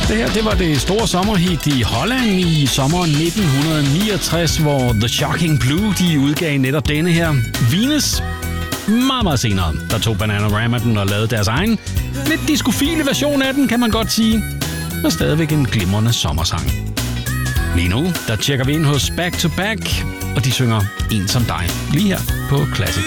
Det her, det var det store sommerhit i Holland i sommeren 1969, hvor The Shocking Blue, de udgav netop denne her. Venus. Meget, meget senere, der tog Bananarama den og lavede deres egen, lidt discofile version af den, kan man godt sige, men stadigvæk en glimrende sommersang. Lige nu, der tjekker vi ind hos Back to Back, og de synger En som dig, lige her på Classic